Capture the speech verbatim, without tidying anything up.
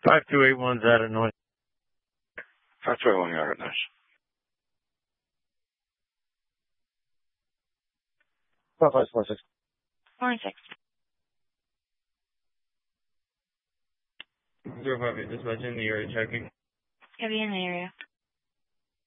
five two eight one's out of noise. five two eight one, you're out of noise. Five five four six. Four and six. Zero five eight, dispatch in the area checking. Heavy in the area.